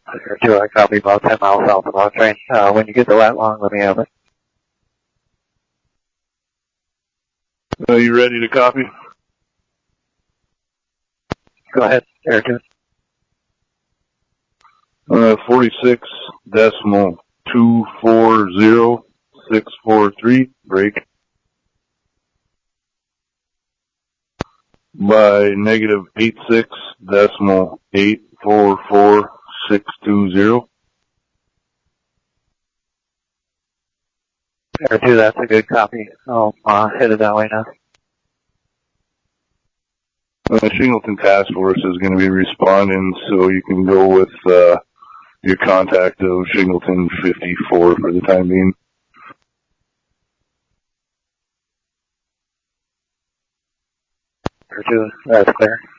Or 2, I copy about 10 miles south of Long Train. When you get to Lat Long, let me have it. Are you ready to copy? Go ahead, Air 2. 46.240.643, break. By negative 86.844.620. Air 2, that's a good copy. I'll hit it that way now. Shingleton Task Force is going to be responding, so you can go with your contact of Shingleton 54 for the time being. Air 2, that's clear.